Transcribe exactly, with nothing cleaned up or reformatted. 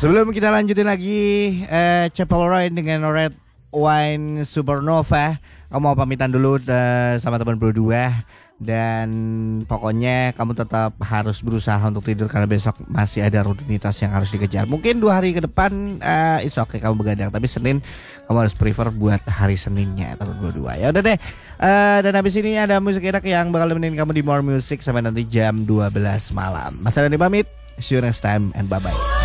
Sebelum kita lanjutin lagi eh, Chapel Roy dengan Red Wine Supernova, kamu mau pamitan dulu eh, sama teman berdua. Dan pokoknya kamu tetap harus berusaha untuk tidur karena besok masih ada rutinitas yang harus dikejar. Mungkin dua hari ke depan uh, it's okay kamu begadang, tapi Senin kamu harus prefer buat hari Seninnya teman berdua. Ya udah deh. Uh, dan habis ini ada musik enak yang bakal nemenin kamu di More Music sampai nanti jam dua belas malam. Mas Dani pamit. See you next time and bye bye.